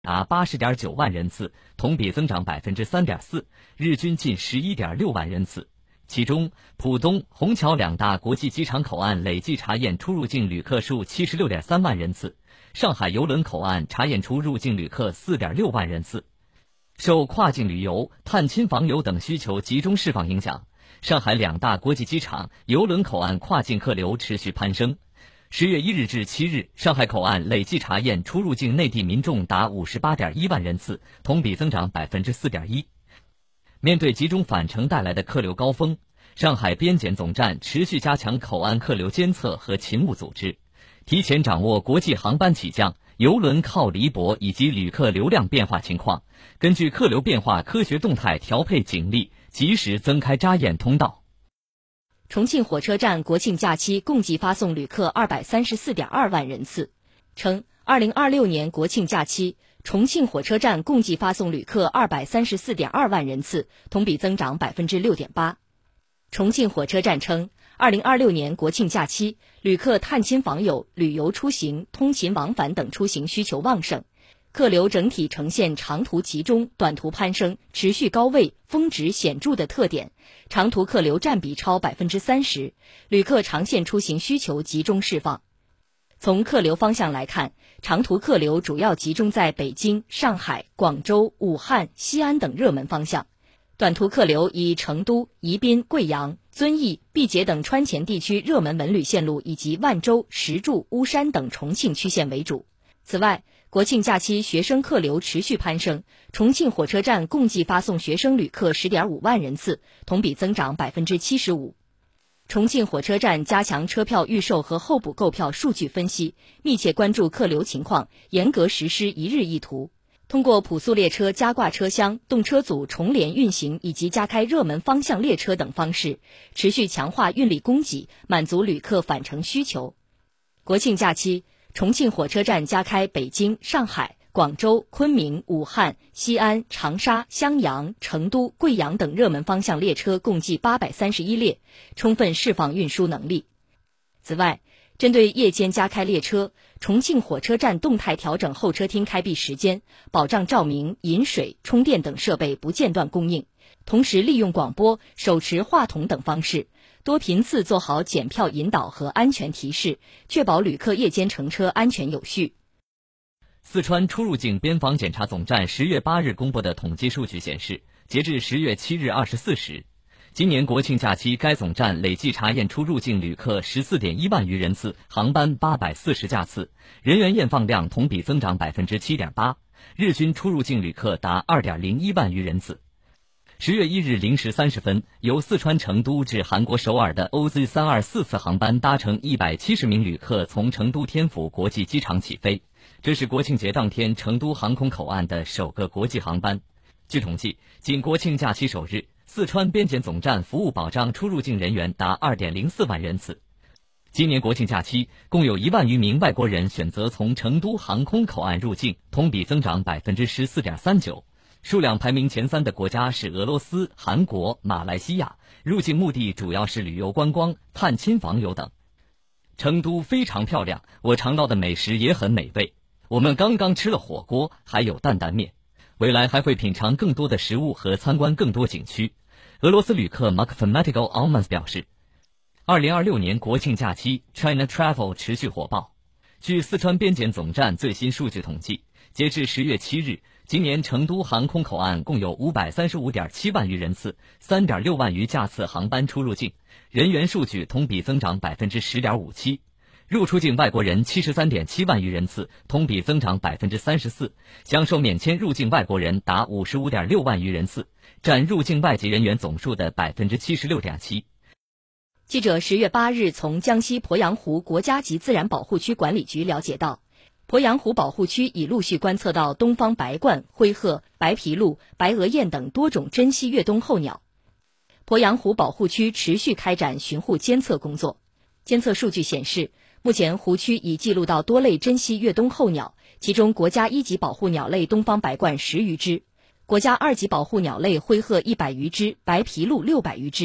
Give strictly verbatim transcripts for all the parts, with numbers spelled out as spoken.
达八十点九万人次，同比增长百分之三点四，日均近十一点六万人次。其中，浦东、虹桥两大国际机场口岸累计查验出入境旅客数七十六点三万人次，上海邮轮口岸查验出入境旅客四点六万人次。受跨境旅游、探亲访友等需求集中释放影响，上海两大国际机场、邮轮口岸跨境客流持续攀升。十月一日至七日，上海口岸累计查验出入境内地民众达五十八点一万人次，同比增长百分之四点一。面对集中返程带来的客流高峰，上海边检总站持续加强口岸客流监测和勤务组织，提前掌握国际航班起降、邮轮靠离泊以及旅客流量变化情况，根据客流变化科学动态调配警力，及时增开查验通道。 重庆火车站国庆假期共计发送旅客二百三十四点二万人次，称二零二六年国庆假期，重庆火车站共计发送旅客二百三十四点二万人次，同比增长百分之六点八。重庆火车站称，二零二六年国庆假期，旅客探亲访友、旅游出行、通勤往返等出行需求旺盛，客流整体呈现长途集中、短途攀升、持续高位、峰值显著的特点，长途客流占比超百分之三十，旅客长线出行需求集中释放。从客流方向来看，长途客流主要集中在北京、上海、广州、武汉、西安等热门方向。短途客流以成都、宜宾、贵阳、遵义、毕节等川黔地区热门文旅线路以及万州、石柱、巫山等重庆区县为主。此外，国庆假期学生客流持续攀升，重庆火车站共计发送学生旅客 十点五万人次，同比增长 百分之七十五。重庆火车站加强车票预售和候补购票数据分析，密切关注客流情况，严格实施一日一图。通过普速列车加挂车厢、动车组重联运行以及加开热门方向列车等方式，持续强化运力供给，满足旅客返程需求。国庆假期，重庆火车站加开北京、上海、广州、昆明、武汉、西安、长沙、襄阳、成都、贵阳等热门方向列车共计八百三十一列，充分释放运输能力。此外，针对夜间加开列车，重庆火车站动态调整候车厅开闭时间，保障照明、饮水、充电等设备不间断供应，同时利用广播、手持话筒等方式，多频次做好检票引导和安全提示，确保旅客夜间乘车安全有序。 四川出入境边防检查总站十月八日公布的统计数据显示，截至十月七日二十四时，今年国庆假期该总站累计查验出入境旅客 十四点一万余人次，航班八百四十架次，人员验放量同比增长 百分之七点八， 日均出入境旅客达 二点零一万余人次。十月一日零时三十分，由四川成都至韩国首尔的 O Z 三二四 次航班搭乘一百七十名旅客从成都天府国际机场起飞，这是国庆节当天成都航空口岸的首个国际航班。据统计，仅国庆假期首日，四川边检总站服务保障出入境人员达 二点零四万人次。今年国庆假期，共有一万余名外国人选择从成都航空口岸入境，同比增长 百分之十四点三九。数量排名前三的国家是俄罗斯、韩国、马来西亚，入境目的主要是旅游观光、探亲访友等。成都非常漂亮，我尝到的美食也很美味。我们刚刚吃了火锅，还有担担面。未来还会品尝更多的食物和参观更多景区。俄罗斯旅客 Mathematical Almans 表示，二零二六年国庆假期 China Travel 持续火爆。据四川边检总站最新数据统计，截至十月七日，今年成都航空口岸共有 五百三十五点七万余人次 三点六万余架次航班出入境，人员数据同比增长 百分之十点五七。入出境外国人 七十三点七万余人次，同比增长 百分之三十四， 享受免签入境外国人达 五十五点六万余人次，占入境外籍人员总数的 百分之七十六点七。 记者十月八日从江西鄱阳湖国家级自然保护区管理局了解到，鄱阳湖保护区已陆续观测到东方白鹳、灰鹤、白皮鹭、白额雁等多种珍稀越冬候鸟。鄱阳湖保护区持续开展巡护监测工作，监测数据显示，目前湖区已记录到多类珍稀越冬候鸟，其中国家一级保护鸟类东方白鹳十余只，国家二级保护鸟类灰鹤一百余只，白皮鹭六百余只。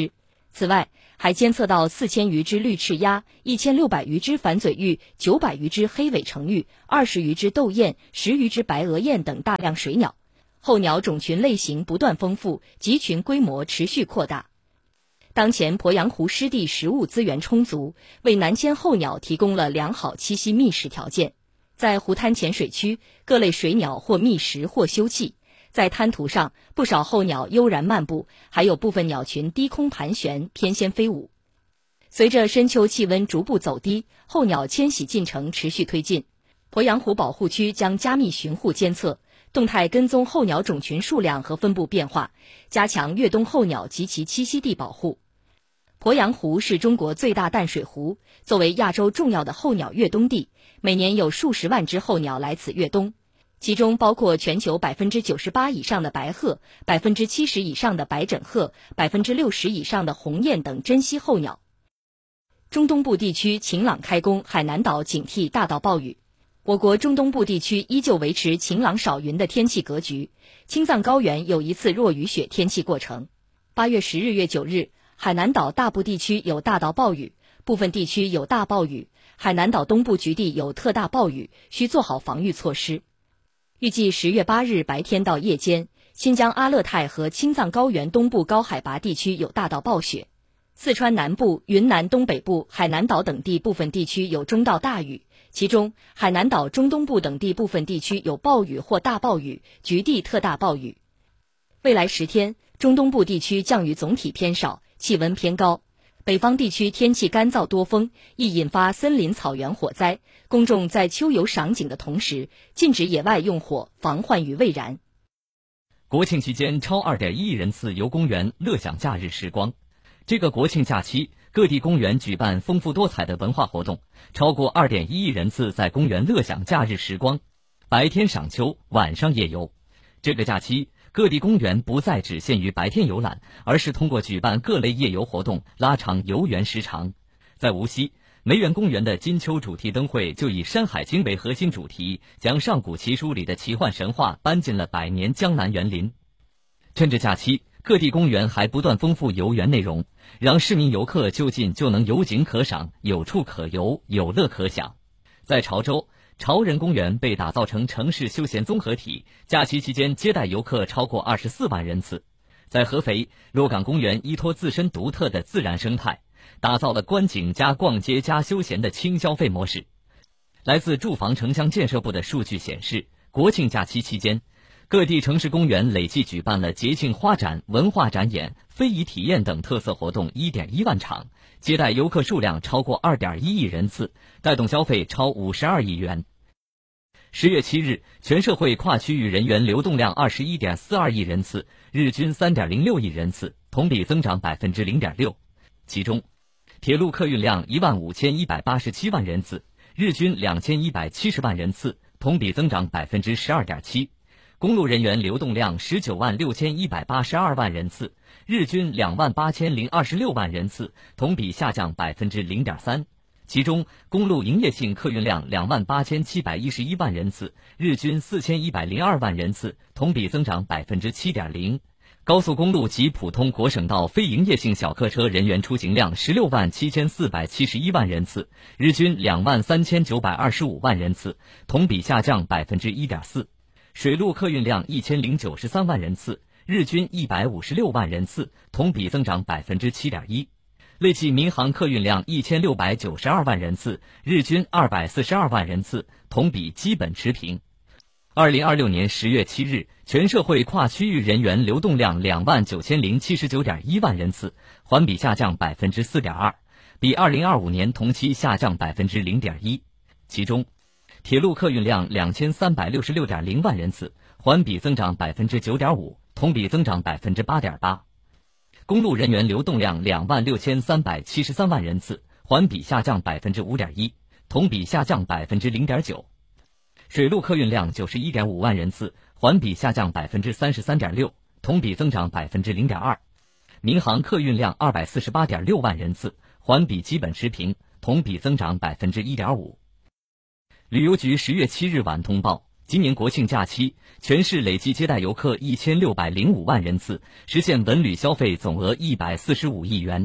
此外，还监测到四千余只绿翅鸭、一千六百余只反嘴鹬、九百余只黑尾成鹬、二十余只斗雁、十余只白额雁等大量水鸟。候鸟种群类型不断丰富，集群规模持续扩大。当前鄱阳湖湿地食物资源充足，为南迁候鸟提供了良好栖息觅食条件。在湖滩浅水区，各类水鸟或觅食或休憩。在滩涂上，不少候鸟悠然漫步，还有部分鸟群低空盘旋，翩跹飞舞。随着深秋气温逐步走低，候鸟迁徙进程持续推进。鄱阳湖保护区将加密巡护监测，动态跟踪候鸟种群数量和分布变化，加强越冬候鸟及其栖息地保护。鄱阳湖是中国最大淡水湖，作为亚洲重要的候鸟越冬地，每年有数十万只候鸟来此越冬，其中包括全球百分之九十八以上的白鹤、百分之七十以上的白枕鹤、百分之六十以上的鸿雁等珍稀候鸟。中东部地区晴朗开工，海南岛警惕大到暴雨。我国中东部地区依旧维持晴朗少云的天气格局，青藏高原有一次弱雨雪天气过程。八月十日月九日，海南岛大部地区有大到暴雨，部分地区有大暴雨，海南岛东部局地有特大暴雨，需做好防御措施。预计十月八日白天到夜间，新疆阿勒泰和青藏高原东部高海拔地区有大到暴雪，四川南部、云南东北部、海南岛等地部分地区有中到大雨，其中海南岛中东部等地部分地区有暴雨或大暴雨，局地特大暴雨。未来十天，中东部地区降雨总体偏少，气温偏高。北方地区天气干燥多风，易引发森林草原火灾，公众在秋游赏景的同时，禁止野外用火，防患于未然。 国庆期间，超 二点一亿人次游公园乐享假日时光。这个国庆假期，各地公园举办丰富多彩的文化活动，超过 二点一亿人次在公园乐享假日时光，白天赏秋，晚上夜游。这个假期，各地公园不再只限于白天游览，而是通过举办各类夜游活动拉长游园时长。在无锡，梅园公园的金秋主题灯会就以《山海经》为核心主题，将上古奇书里的奇幻神话搬进了百年江南园林。趁着假期，各地公园还不断丰富游园内容，让市民游客就近就能有景可赏，有处可游，有乐可享。在潮州，潮人公园被打造成城市休闲综合体，假期期间接待游客超过二十四万人次。在合肥，洛岗公园依托自身独特的自然生态，打造了观景加逛街加休闲的轻消费模式。来自住房城乡建设部的数据显示，国庆假期期间，各地城市公园累计举办了节庆花展、文化展演、非遗体验等特色活动 一点一万场，接待游客数量超过 二点一亿人次，带动消费超五十二亿元。十月七日，全社会跨区域人员流动量 二十一点四二亿人次，日均 三点零六亿人次，同比增长 百分之零点六。其中，铁路客运量一万五千一百八十七万人次，日均两千一百七十万人次，同比增长 百分之十二点七。公路人员流动量十九万六千一百八十二万人次，日均两万八千零二十六万人次，同比下降 百分之零点三。其中，公路营业性客运量两万八千七百一十一万人次，日均四千一百零二万人次，同比增长 百分之七点零。高速公路及普通国省道非营业性小客车人员出行量十六万七千四百七十一万人次，日均两万三千九百二十五万人次，同比下降 百分之一点四。水路客运量一千零九十三万人次，日均一百五十六万人次，同比增长 百分之七点一。累计民航客运量一千六百九十二万人次，日均二百四十二万人次，同比基本持平。二零二六年十月七日，全社会跨区域人员流动量两万九千零七十九点一万人次，环比下降 百分之四点二， 比二零二五年同期下降 百分之零点一。其中，铁路客运量两千三百六十六点零万人次，环比增长 百分之九点五， 同比增长 百分之八点八。公路人员流动量两万六千三百七十三万人次，环比下降 百分之五点一， 同比下降 百分之零点九。水路客运量九十一点五万人次，环比下降 百分之三十三点六， 同比增长 百分之零点二。民航客运量二百四十八点六万人次，环比基本持平，同比增长 百分之一点五。旅游局十月七日晚通报，今年国庆假期，全市累计接待游客一千六百零五万人次，实现文旅消费总额一百四十五亿元，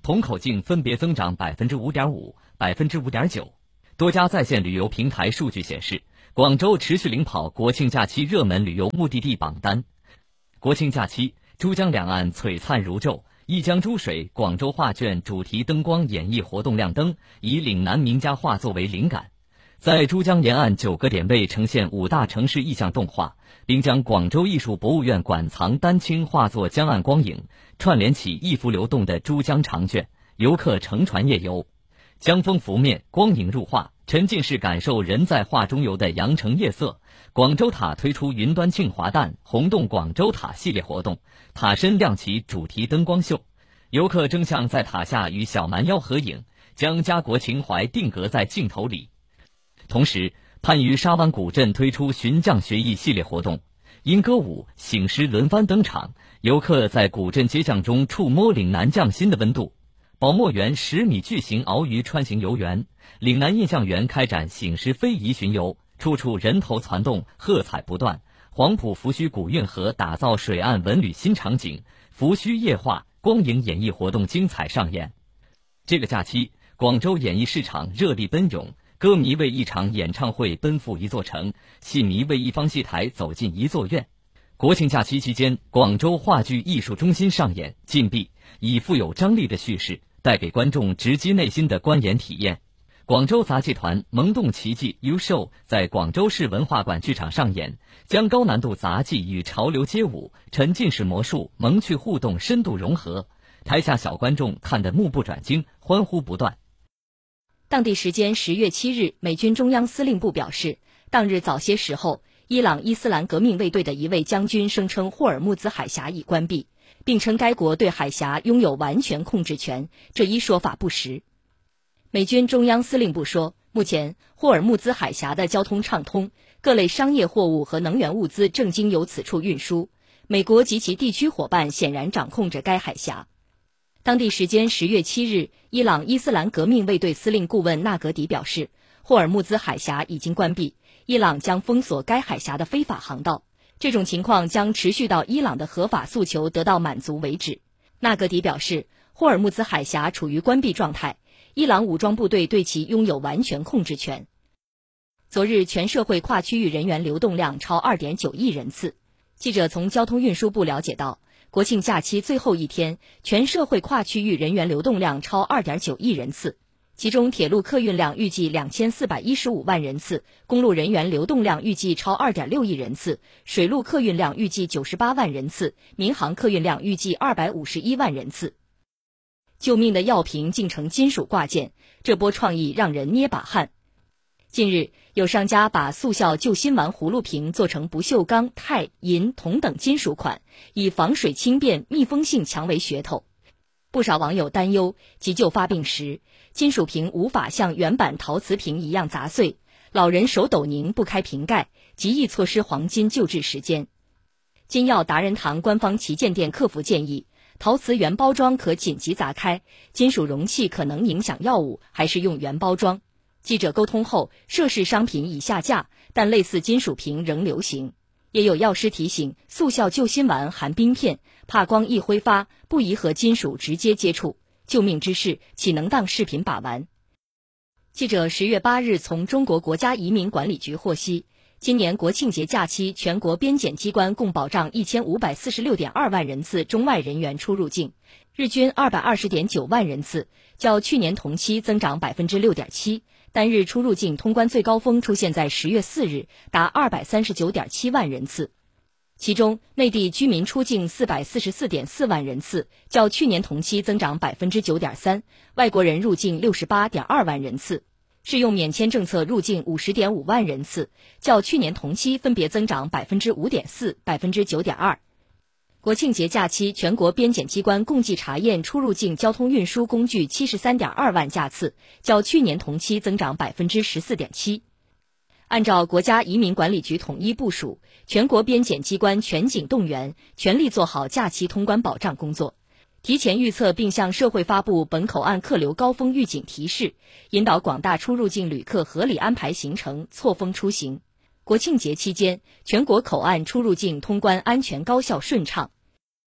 同口径分别增长 百分之五点五、百分之五点九。多家在线旅游平台数据显示，广州持续领跑国庆假期热门旅游目的地榜单。国庆假期，珠江两岸璀璨如昼，一江珠水广州画卷主题灯光演绎活动亮灯，以岭南名家画作为灵感，在珠江沿岸九个点位呈现五大城市意象动画，并将广州艺术博物院馆藏丹青画作江岸光影串联起一幅流动的珠江长卷，游客乘船夜游，江风拂面，光影入画，沉浸式感受人在画中游的羊城夜色。广州塔推出云端庆华诞红洞广州塔系列活动，塔身亮起主题灯光秀，游客争相在塔下与小蛮腰合影，将家国情怀定格在镜头里。同时，番禺沙湾古镇推出寻匠学艺系列活动，因歌舞、醒狮轮番登场，游客在古镇街巷中触摸岭南匠心的温度。宝墨园十米巨型鳌鱼穿行游园，岭南印象园开展醒狮非遗巡游，处处人头攒动，喝彩不断。黄埔扶虚古运河打造水岸文旅新场景，扶虚夜话、光影演绎活动精彩上演。这个假期，广州演艺市场热力奔涌，歌迷为一场演唱会奔赴一座城，戏迷为一方戏台走进一座院。国庆假期期间，广州话剧艺术中心上演禁闭，以富有张力的叙事，带给观众直击内心的观演体验。广州杂技团萌动奇迹 U Show 在广州市文化馆剧场上演，将高难度杂技与潮流街舞、沉浸式魔术、萌趣互动深度融合，台下小观众看得目不转睛，欢呼不断。 当地时间十月七日，美军中央司令部表示，当日早些时候，伊朗伊斯兰革命卫队的一位将军声称霍尔木兹海峡已关闭，并称该国对海峡拥有完全控制权，这一说法不实。美军中央司令部说，目前霍尔木兹海峡的交通畅通，各类商业货物和能源物资正经由此处运输，美国及其地区伙伴显然掌控着该海峡。当地时间十月七日，伊朗伊斯兰革命卫队司令顾问纳格迪表示，霍尔木兹海峡已经关闭，伊朗将封锁该海峡的非法航道，这种情况将持续到伊朗的合法诉求得到满足为止。纳格迪表示，霍尔木兹海峡处于关闭状态，伊朗武装部队对其拥有完全控制权。昨日全社会跨区域人员流动量超 二点九亿人次。记者从交通运输部了解到，国庆假期最后一天，全社会跨区域人员流动量超 二点九亿人次，其中铁路客运量预计两千四百一十五万人次，公路人员流动量预计超 二点六亿人次，水路客运量预计九十八万人次，民航客运量预计二百五十一万人次。救命的药瓶竟成金属挂件，这波创意让人捏把汗。近日，有商家把速效救心丸葫芦瓶做成不锈钢、钛、银、铜等金属款，以防水轻便、密封性强为噱头。不少网友担忧，急救发病时，金属瓶无法像原版陶瓷瓶一样砸碎，老人手抖拧不开瓶盖，极易错失黄金救治时间。金药达人堂官方旗舰店客服建议，陶瓷原包装可紧急砸开，金属容器可能影响药物，还是用原包装。记者沟通后，涉事商品已下架，但类似金属瓶仍流行。也有药师提醒，速效救心丸含冰片，怕光一挥发，不宜和金属直接接触。救命之事，岂能当饰品把玩？记者十月八日从中国国家移民管理局获悉，今年国庆节假期，全国边检机关共保障一千五百四十六点二万人次中外人员出入境，日均二百二十点九万人次，较去年同期增长百分之六点七。单日出入境通关最高峰出现在十月四日，达二百三十九点七万人次。其中，内地居民出境四百四十四点四万人次，较去年同期增长百分之九点三；外国人入境六十八点二万人次，适用免签政策入境五十点五万人次，较去年同期分别增长百分之五点四、百分之九点二。国庆节假期，全国边检机关共计查验出入境交通运输工具七十三点二万架次，较去年同期增长百分之十四点七。按照国家移民管理局统一部署，全国边检机关全警动员，全力做好假期通关保障工作，提前预测并向社会发布本口岸客流高峰预警提示，引导广大出入境旅客合理安排行程，错峰出行。国庆节期间，全国口岸出入境通关安全高效顺畅。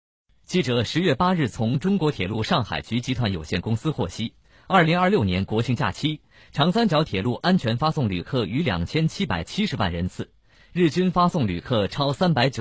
记者十月八日从中国铁路上海局集团有限公司获悉，二零二六年国庆假期，长三角铁路安全发送旅客逾两千七百七十万人次，日均发送旅客超三百九。